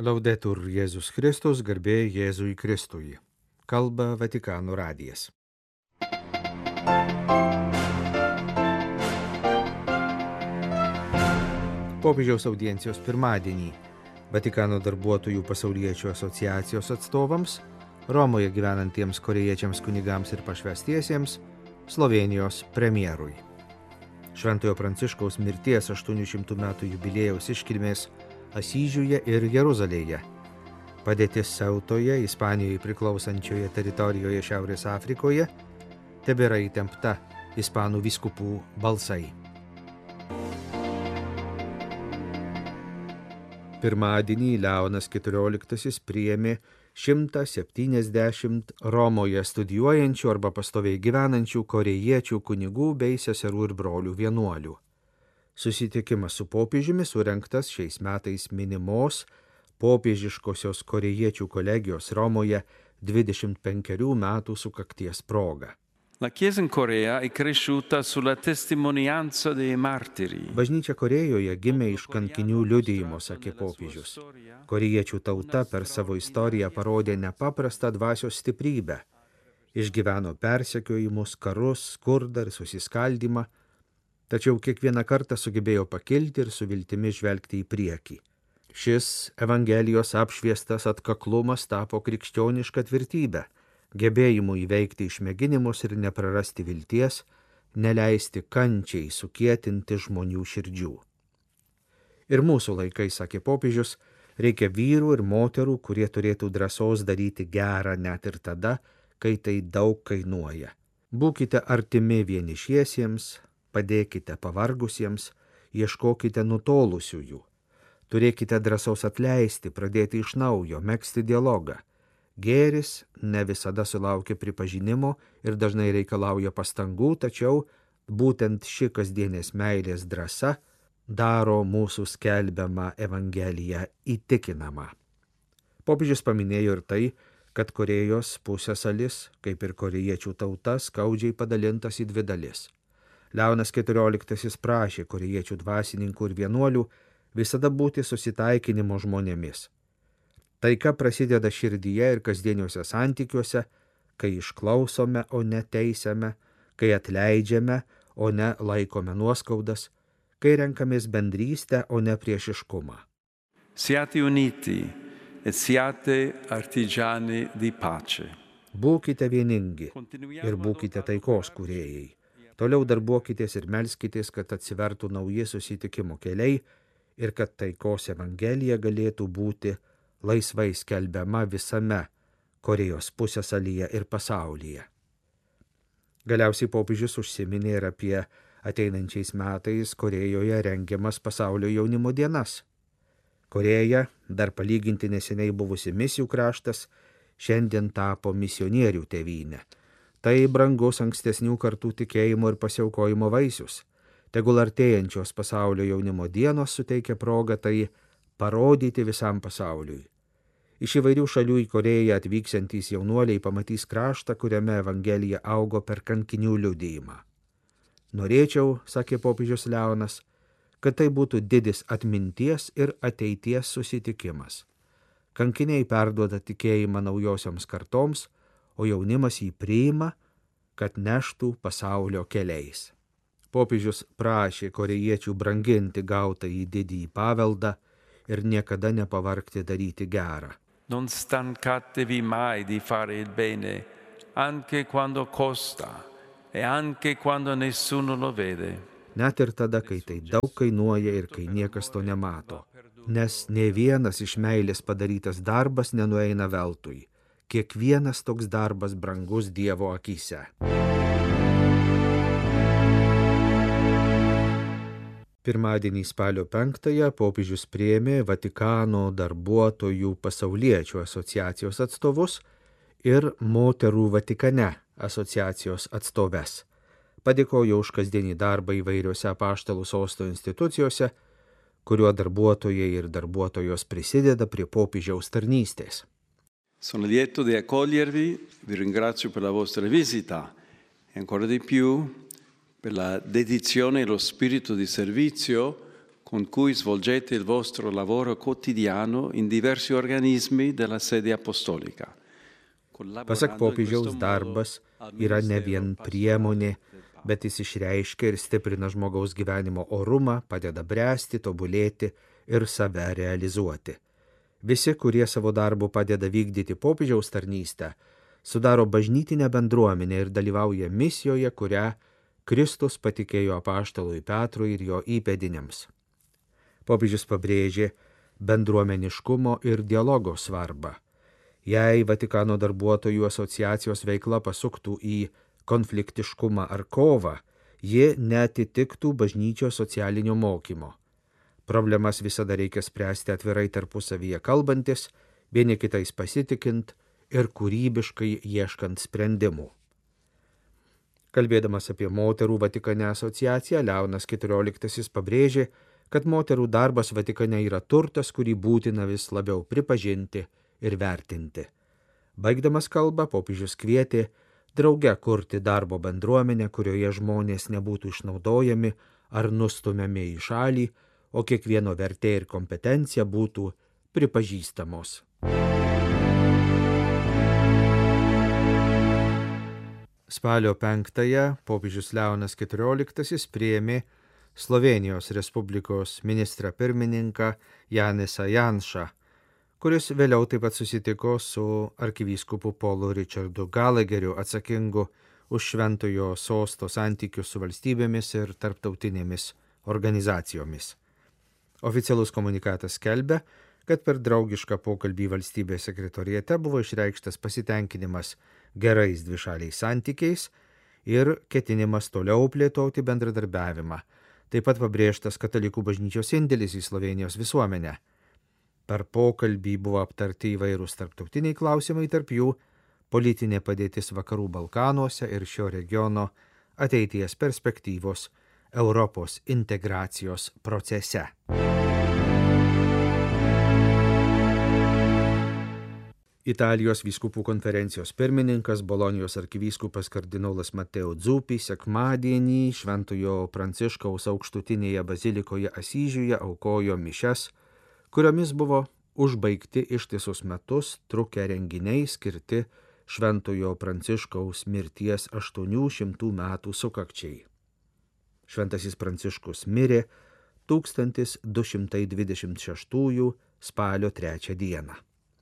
Laudetur Jėzus Kristus, garbė Jėzui Kristui. Kalba Vatikano radijas. Popiežiaus audiencijos pirmadienį Vatikano darbuotojų pasauliečių asociacijos atstovams, Romoje gyvenantiems korėjiečiams kunigams ir pašvęstiesiems, Slovėnijos premjerui. Šventojo Pranciškaus mirties 800 metų jubiliejaus iškilmės Asyžiuje ir Jeruzalėje. Padėtis Seutoje, Ispanijai priklausančioje teritorijoje Šiaurės Afrikoje, tebėra įtempta ispanų vyskupų balsai. Pirmadienį Leonas XIV priėmė 170 Romoje studijuojančių arba pastoviai gyvenančių korėjiečių kunigų bei seserų ir brolių vienuolių. Susitikimas su popiežiumi surengtas šiais metais minimos popiežiškosios korėjiečių kolegijos Romoje 25 metų sukakties proga. La Chiesa in Corea è cresciuta sulla testimonianza dei martiri. Bažnyčia Korėjoje gimė iš kankinių liudijimo, sakė popiežius. Korėjiečių tauta per savo istoriją parodė nepaprastą dvasios stiprybę. Išgyveno persekiojimus, karus, skurdą ir susiskaldymą, tačiau kiekvieną kartą sugebėjo pakilti ir su viltimi žvelgti į priekį. Šis Evangelijos apšviestas atkaklumas tapo krikščioniška tvirtybė, gebėjimu įveikti išmėginimus ir neprarasti vilties, neleisti kančiai sukietinti žmonių širdžių. Ir mūsų laikais, sakė popiežius, reikia vyrų ir moterų, kurie turėtų drąsos daryti gerą net ir tada, kai tai daug kainuoja. Būkite artimi vienišiesiems, padėkite pavargusiems, ieškokite nutolusiųjų. Turėkite drąsos atleisti, pradėti iš naujo, megzti dialogą. Gėris ne visada sulaukia pripažinimo ir dažnai reikalauja pastangų, tačiau būtent ši kasdienės meilės drąsa daro mūsų skelbiamą Evangeliją įtikinamą. Popiežius paminėjo ir tai, kad Korėjos pusiasalis, kaip ir korėjiečių tauta, skaudžiai padalintas į dvi dalis. Leonas XIV prašė korėjiečių dvasininkų ir vienuolių visada būti susitaikinimo žmonėmis. Taika prasideda širdyje ir kasdieniuose santykiuose, kai išklausome, o ne teisiame, kai atleidžiame, o ne laikome nuoskaudas, kai renkamės bendrystę, o ne priešiškumą. Siate uniti et siate artigiani di pace. Būkite vieningi ir būkite taikos kūrėjai. Toliau darbuokitės ir melskitės, kad atsivertų nauji susitikimo keliai ir kad taikos Evangelija galėtų būti laisvai skelbiama visame Korėjos pusiasalyje ir pasaulyje. Galiausiai popiežius užsiminė ir apie ateinančiais metais Korėjoje rengiamas pasaulio jaunimo dienas. Korėja, dar palyginti neseniai buvusi misijų kraštas, šiandien tapo misionierių tėvynė. Tai brangus ankstesnių kartų tikėjimo ir pasiaukojimo vaisius. Tegul artėjančios pasaulio jaunimo dienos suteikia progą tai parodyti visam pasauliui. Iš įvairių šalių į Korėją atvyksiantys jaunuoliai pamatys kraštą, kuriame Evangelija augo per kankinių liudijimą. Norėčiau, sakė popiežius Leonas, kad tai būtų didis atminties ir ateities susitikimas. Kankiniai perduoda tikėjimą naujosioms kartoms, o jaunimas jį priima, kad neštų pasaulio keliais. Popiežius prašė korėjiečių branginti gautą į didįjį paveldą ir niekada nepavargti daryti gerą. Non stancatevi mai di fare il bene, anche quando costa e anche quando nessuno lo vede. Net ir tada, kai tai daug kainuoja ir kai niekas to nemato, nes nė vienas iš meilės padarytas darbas nenueina veltui. Kiekvienas toks darbas brangus Dievo akyse. Pirmadienį spalio 5 popiežius priėmė Vatikano darbuotojų pasauliečių asociacijos atstovus ir moterų Vatikane asociacijos atstoves. Padėkojo už kasdienį darbą įvairiose apaštalų sosto institucijose, kuriuo darbuotojai ir darbuotojos prisideda prie popiežiaus tarnystės. Sono lieto di accogliervi, vi ringrazio per la vostra visita e ancora di più per la dedizione e lo spirito di servizio con cui svolgete il vostro lavoro quotidiano in diversi organismi della sede apostolica. Pasak popiežiaus darbas yra ne vien priemonė, bet jis išreiškia ir stiprina žmogaus gyvenimo orumą, padeda bręsti, tobulėti ir save realizuoti. Visi, kurie savo darbu padeda vykdyti popiežiaus tarnystę, sudaro bažnytinę bendruomenę ir dalyvauja misijoje, kurią Kristus patikėjo apaštalui Petrui ir jo įpėdiniams. Popiežius pabrėžė bendruomeniškumo ir dialogo svarbą. Jei Vatikano darbuotojų asociacijos veikla pasuktų į konfliktiškumą ar kovą, ji neatitiktų bažnyčios socialinio mokymo. Problemas visada reikia spręsti atvirai tarpusavyje kalbantis, vieni kitais pasitikint ir kūrybiškai ieškant sprendimų. Kalbėdamas apie moterų Vatikane asociaciją, Leonas XIV pabrėžė, kad moterų darbas Vatikane yra turtas, kurį būtina vis labiau pripažinti ir vertinti. Baigdamas kalbą, popiežius kvietė drauge kurti darbo bendruomenę, kurioje žmonės nebūtų išnaudojami ar nustumiami į šalį, o kiekvieno vertė ir kompetencija būtų pripažįstamos. Spalio 5-ąją popiežius Leonas XIV priėmė Slovėnijos Respublikos ministrą pirmininką Janisą Janšą, kuris vėliau taip pat susitiko su arkivyskupu Paulu Richardu Gallagheriu, atsakingu už Šventojo sosto santykius su valstybėmis ir tarptautinėmis organizacijomis. Oficialus komunikatas skelbia, kad per draugišką pokalbį valstybės sekretoriate buvo išreikštas pasitenkinimas gerais dvišaliais santykiais ir ketinimas toliau plėtoti bendradarbiavimą. Taip pat pabrėžtas katalikų bažnyčios indėlis į Slovėnijos visuomenę. Per pokalbį buvo aptarti įvairūs tarptautiniai klausimai, tarp jų politinė padėtis Vakarų Balkanuose ir šio regiono ateities perspektyvos Europos integracijos procese. Italijos vyskupų konferencijos pirmininkas, Bolonijos arkivyskupas kardinolas Mateo Zuppi sekmadienį Šventojo Pranciškaus aukštutinėje bazilikoje Asyžiuje aukojo mišias, kuriomis buvo užbaigti ištisus metus trukę renginiai skirti Šventojo Pranciškaus mirties 800 metų sukakčiai. Šventasis Pranciškus mirė 1226 spalio 3 dieną.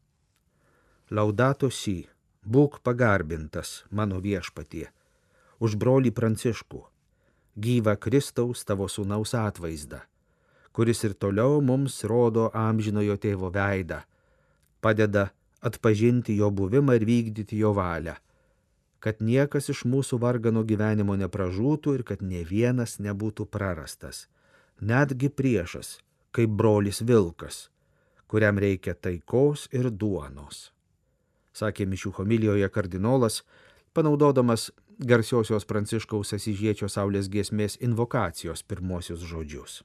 Laudato si, būk pagarbintas, mano viešpatie, už brolį Pranciškų, gyvą Kristaus tavo sūnaus atvaizdą, kuris ir toliau mums rodo amžinojo tėvo veidą, padeda atpažinti jo buvimą ir vykdyti jo valią, kad niekas iš mūsų vargano gyvenimo nepražūtų ir kad nė vienas nebūtų prarastas, netgi priešas, kaip brolis vilkas, kuriam reikia taikos ir duonos, sakė mišių homilijoje kardinolas, panaudodamas garsiosios Pranciškaus Asyžiečio saulės giesmės invokacijos pirmosius žodžius.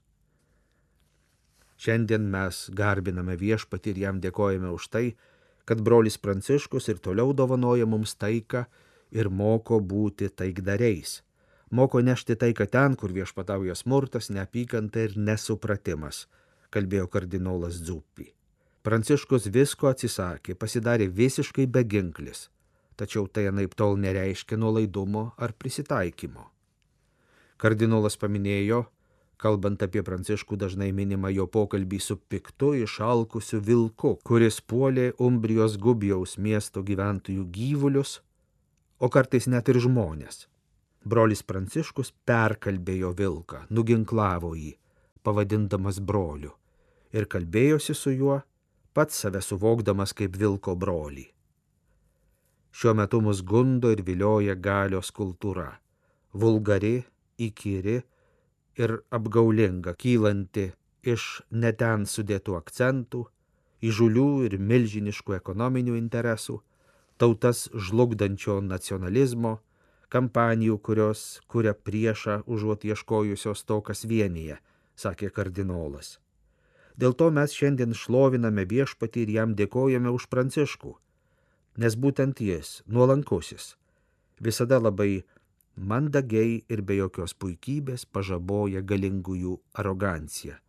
Šiandien mes garbiname viešpatį ir jam dėkojame už tai, kad brolis Pranciškus ir toliau dovanoja mums taiką ir moko būti taikdariais. Moko nešti taiką ten, kur viešpatauja smurtas, neapykanta ir nesupratimas, kalbėjo kardinolas Zuppi. Pranciškus visko atsisakė, pasidarė visiškai beginklis, tačiau tai anaiptol nereiškia nuolaidumo ar prisitaikymo. Kardinolas paminėjo, kalbant apie Pranciškų dažnai minimą jo pokalbį su piktu išalkusiu vilku, kuris puolė Umbrijos Gubijaus miesto gyventojų gyvulius, o kartais net ir žmonės. Brolis Pranciškus perkalbėjo vilką, nuginklavo jį, pavadindamas broliu, ir kalbėjosi su juo, pats save suvokdamas kaip vilko brolį. Šiuo metu mus gundo ir vilioja galios kultūra, vulgari, įkyri ir apgaulinga, kylanti iš neten sudėtų akcentų, įžūlių ir milžiniškų ekonominių interesų, tautas žlugdančio nacionalizmo, kampanijų, kurios kuria priešą užuot ieškojusios to, kas vienyje, sakė kardinolas. Dėl to mes šiandien šloviname viešpatį ir jam dėkojame už Pranciškų, nes būtent jis, nuolankusis, visada labai mandagiai ir be jokios puikybės pažaboja galingųjų aroganciją,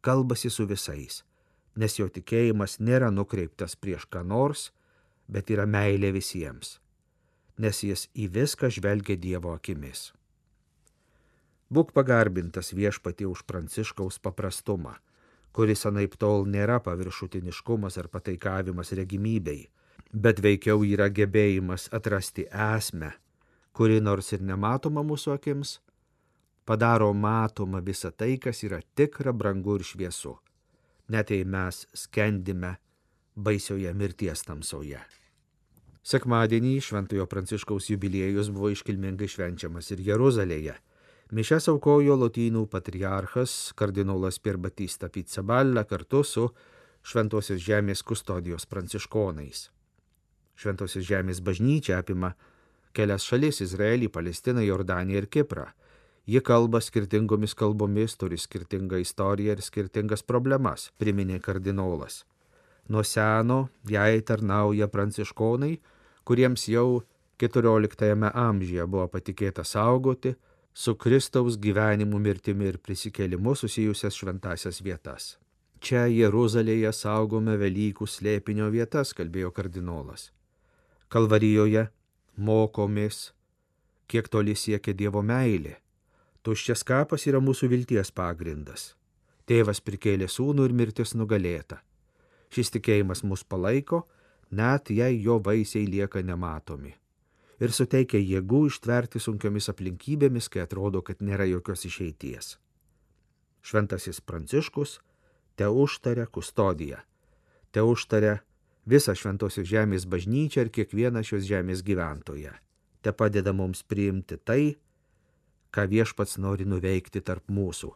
kalbasi su visais, nes jo tikėjimas nėra nukreiptas prieš ką nors, bet yra meilė visiems, nes jis į viską žvelgia Dievo akimis. Būk pagarbintas Viešpatie už Pranciškaus paprastumą, kuris anaiptol nėra paviršutiniškumas ar pataikavimas regimybei, bet veikiau yra gebėjimas atrasti esmę, kuri nors ir nematoma mūsų akims, padaro matoma visą tai, kas yra tikra, brangu ir šviesu, net jei mes skendime baisioje mirties tamsoje. Sekmadienį Šventojo Pranciškaus jubiliejus buvo iškilmingai švenčiamas ir Jeruzalėje. Mišias aukojo Lotynų patriarchas kardinolas Pier Battista Pizzaballa kartu su Šventosios žemės kustodijos pranciškonais. Šventosios žemės bažnyčia apima kelias šalis – Izraelį, Palestiną, Jordaniją ir Kiprą. Ji kalba skirtingomis kalbomis, turi skirtingą istoriją ir skirtingas problemas, priminė kardinolas. Nuo seno jai tarnauja pranciškonai, kuriems jau 14 amžiuje buvo patikėta saugoti su Kristaus gyvenimu, mirtimi ir prisikėlimu susijusias šventasias vietas. Čia Jeruzalėje saugome Velykų slėpinio vietas, kalbėjo kardinolas. Kalvarijoje mokomės, kiek toli siekia Dievo meilė. Tuščias kapas yra mūsų vilties pagrindas. Tėvas prikėlė sūnų ir mirtis nugalėta. Šis tikėjimas mus palaiko, net jei jo vaisiai lieka nematomi. Ir suteikia jėgų ištverti sunkiomis aplinkybėmis, kai atrodo, kad nėra jokios išeities. Šventasis Pranciškus te užtaria kustodiją, te užtaria visą Šventosios žemės bažnyčią ir kiekvieną šios žemės gyventoją. Te padeda mums priimti tai, ką Viešpats nori nuveikti tarp mūsų.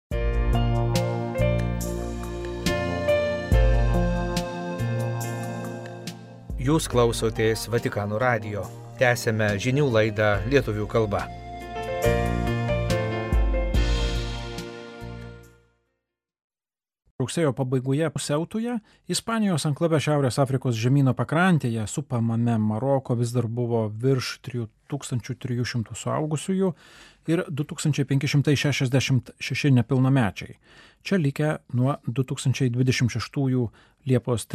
Jūs klausotės Vatikano radijo. Tęsėme žinių laidą lietuvių kalba. Rugsėjo pabaigoje Seutoje, Ispanijos anklave Šiaurės Afrikos žemyno pakrantėje, supamame Maroko vis dar buvo virš 3300 suaugusiųjų ir 2566 nepilnamečiai. Čia likę nuo 2026 Liepos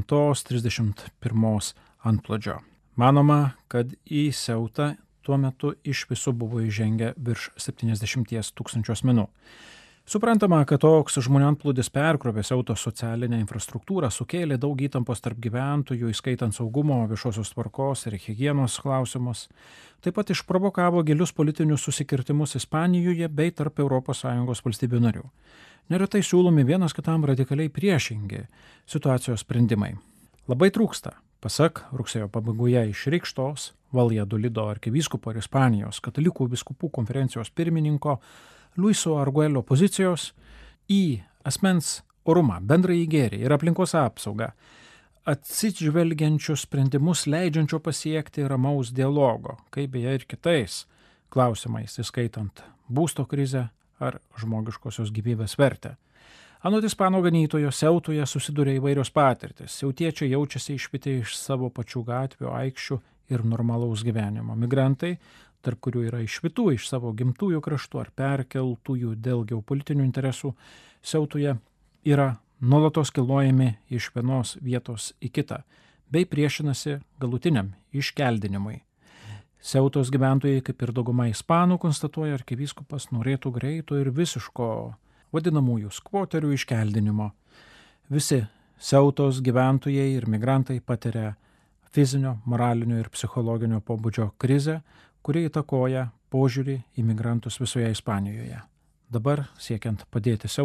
30-31 antplūdžio. Manoma, kad į Seutą tuo metu iš viso buvo įžengę virš 70 000 asmenų. Suprantama, kad toks žmonių antplūdis perkrovė Seutos socialinę infrastruktūrą, sukėlė daug įtampos tarp gyventojų, įskaitant saugumo, viešosios tvarkos ir higienos klausimus. Taip pat išprovokavo gilius politinius susikirtimus Ispanijoje bei tarp ES valstybių narių. Neretai siūlomi vienas kitam radikaliai priešingi situacijos sprendimai. Labai trūksta, pasak rugsėjo pabaigoje išreikštos Valladolido arkivyskupo ir Ispanijos katalikų vyskupų konferencijos pirmininko Luiso Arguello pozicijos į asmens orumą, bendrąjį gėrį ir aplinkos apsaugą, atsižvelgiančius sprendimus leidžiančio pasiekti ramaus dialogo, kaip beje ir kitais klausimais, įskaitant būsto krizę ar žmogiškosios gyvybės vertę. Anot ispanų ganytojo, Seutoje susiduria įvairios patirtis. Seutiečiai jaučiasi išvyti iš savo pačių gatvių, aikščių ir normalaus gyvenimo. Migrantai, tarp kurių yra išvytų iš savo gimtųjų kraštų ar perkeltųjų dėl geopolitinių interesų, Seutoje yra nuolatos kilnojami iš vienos vietos į kitą, bei priešinasi galutiniam iškeldinimui. Seutos gyventojai, kaip ir dauguma ispanų, konstatuoja arkivyskupas, norėtų greito ir visiško vadinamųjų skvoterių iškeldinimo. Visi Seutos gyventojai ir migrantai patiria fizinio, moralinio ir psichologinio pobūdžio krizę, kuri įtakoja požiūrį į migrantus visoje Ispanijoje. Dabar, siekiant padėti Seutai,